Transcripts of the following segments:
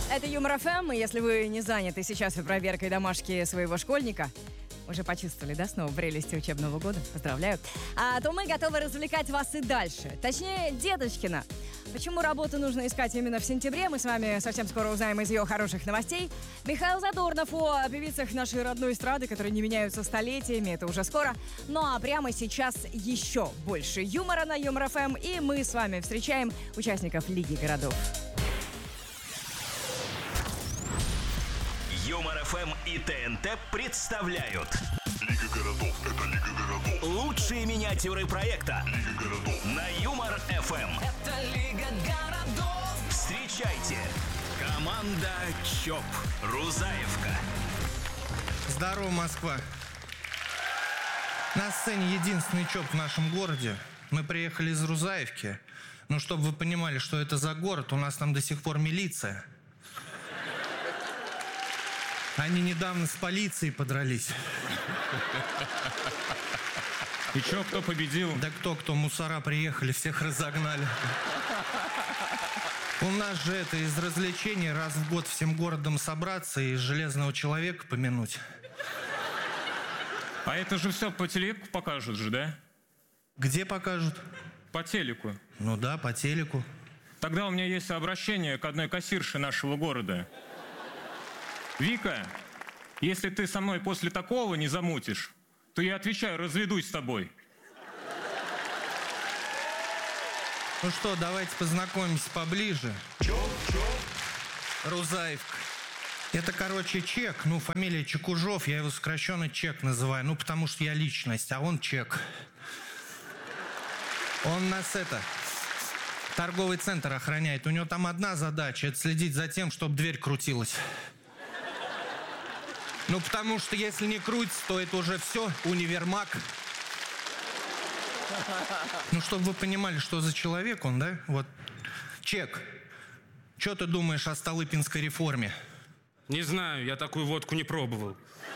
Это Юмор ФМ, и если вы не заняты сейчас проверкой домашки своего школьника, уже почувствовали, да, снова прелести учебного года? Поздравляю. То мы готовы развлекать вас и дальше. Точнее, Дедочкина. Почему работу нужно искать именно в сентябре, мы с вами совсем скоро узнаем из ее хороших новостей. Михаил Задорнов о певицах нашей родной эстрады, которые не меняются столетиями, это уже скоро. Ну а прямо сейчас еще больше юмора на Юмор ФМ, и мы с вами встречаем участников Лиги городов. Юмор ФМ и ТНТ представляют Лига городов, это Лига городов. лучшие миниатюры проекта Лига городов. на Юмор ФМ. Это Лига городов. Встречайте, команда ЧОП Рузаевка. Здорово, Москва. На сцене единственный ЧОП в нашем городе. Мы приехали из Рузаевки. Ну, чтобы вы понимали, что это за город, у нас там до сих пор милиция. Они недавно с полицией подрались. И чё, кто победил? Да кто, мусора приехали, всех разогнали. У нас же это из развлечений раз в год всем городом собраться и железного человека помянуть. А это же все по телеку покажут же, да? Где покажут? По телеку. Ну да, по телеку. Тогда у меня есть обращение к одной кассирше нашего города. Вика, если ты со мной после такого не замутишь, то я отвечаю, разведусь с тобой. Ну что, давайте познакомимся поближе. Рузаевка. Это, короче, Чек. Ну, фамилия Чекужов, я его сокращенно Чек называю. Ну, потому что я личность, а он Чек. Он нас торговый центр охраняет. У него там одна задача — это следить за тем, чтобы дверь крутилась. Ну, потому что если не крутится, то это уже все, универмаг. Ну, чтобы вы понимали, что за человек он, да? Вот, Чек, что ты думаешь о Столыпинской реформе? Не знаю, я такую водку не пробовал.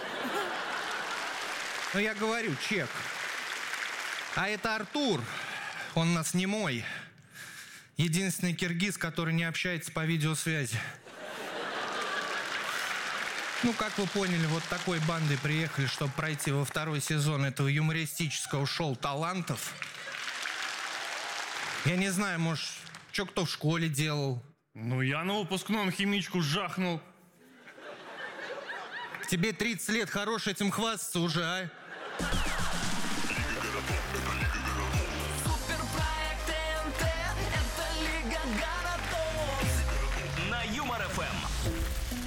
Ну, я говорю, Чек. А это Артур, он у нас немой. Единственный киргиз, который не общается по видеосвязи. Ну, как вы поняли, вот такой бандой приехали, чтобы пройти во второй сезон этого юмористического шоу талантов. Я не знаю, может, что кто в школе делал? Ну, я на выпускном химичку жахнул. Тебе 30 лет, хорош этим хвастаться уже, а?